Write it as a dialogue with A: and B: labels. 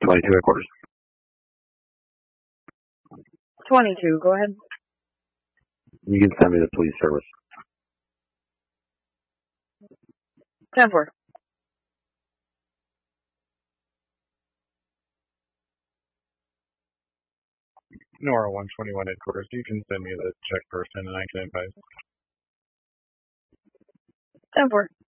A: 22 headquarters.
B: 22, go ahead.
A: You can send me the police service.
B: 10-4.
C: Nora 121 headquarters. You can send me the check person and I can advise.
B: 10-4.